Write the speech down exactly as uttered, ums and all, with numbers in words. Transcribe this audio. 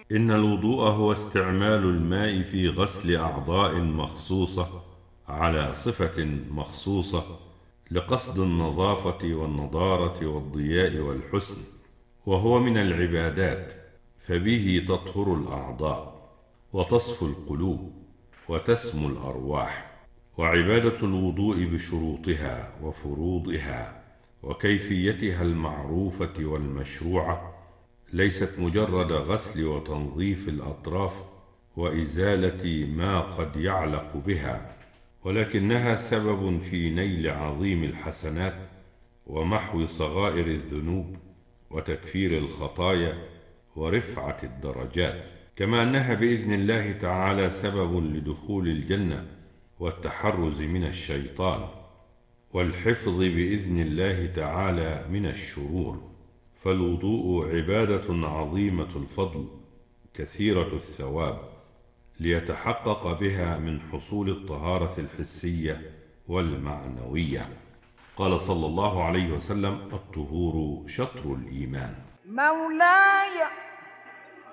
إن الوضوء هو استعمال الماء في غسل أعضاء مخصوصة على صفة مخصوصة لقصد النظافة والنضارة والضياء والحسن، وهو من العبادات، فبه تطهر الأعضاء وتصفو القلوب وتسمو الأرواح. وعبادة الوضوء بشروطها وفروضها وكيفيتها المعروفة والمشروعة ليست مجرد غسل وتنظيف الأطراف وإزالة ما قد يعلق بها، ولكنها سبب في نيل عظيم الحسنات ومحو صغائر الذنوب وتكفير الخطايا ورفعة الدرجات، كما أنها بإذن الله تعالى سبب لدخول الجنة والتحرز من الشيطان والحفظ بإذن الله تعالى من الشرور. فالوضوء عبادة عظيمة الفضل كثيرة الثواب، ليتحقق بها من حصول الطهارة الحسية والمعنوية. قال صلى الله عليه وسلم: الطهور شطر الإيمان. مولاي